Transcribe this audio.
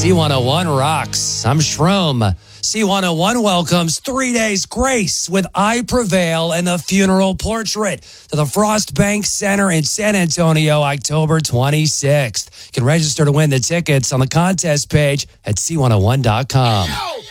C101 rocks. I'm Shroom. C101 welcomes 3 days grace with I Prevail and the Funeral Portrait to the Frost Bank Center in San Antonio, October 26th. You can register to win the tickets on the contest page at C101.com.